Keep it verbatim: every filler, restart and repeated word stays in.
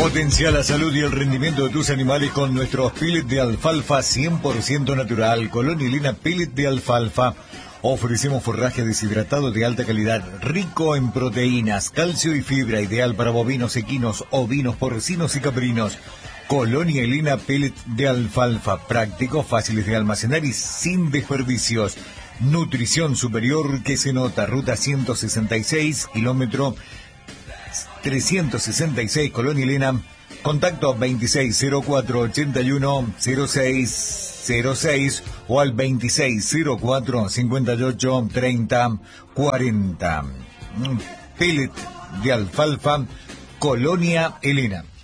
Potencia la salud y el rendimiento de tus animales con nuestros pellets de alfalfa cien por ciento natural. Colonia Elena Pellet de alfalfa. Ofrecemos forraje deshidratado de alta calidad, rico en proteínas, calcio y fibra, ideal para bovinos, equinos, ovinos, porcinos y caprinos. Colonia Elena Pellet de alfalfa, prácticos, fáciles de almacenar y sin desperdicios. Nutrición superior que se nota. Ruta ciento sesenta y seis, kilómetro trescientos sesenta y seis, Colonia Elena. Contacto veintiséis cero cuatro ochenta y uno cero seis cero seis o al veintiséis cero cuatro cincuenta y ocho treinta cuarenta. Pellet de alfalfa, Colonia Elena.